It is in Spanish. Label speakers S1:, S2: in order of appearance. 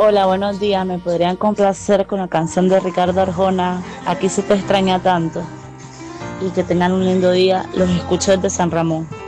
S1: Hola, buenos días. ¿Me podrían complacer con la canción de Ricardo Arjona? Aquí se te extraña tanto. Y que tengan un lindo día. Los escucho desde San Ramón.